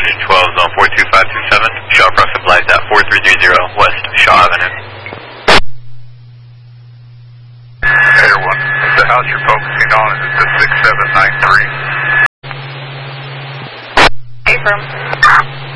engine 12, zone 42527. Shaw approximate flight at 4330 West Shaw Avenue. Air 1, the house you're focusing on is the 6793. Affirm.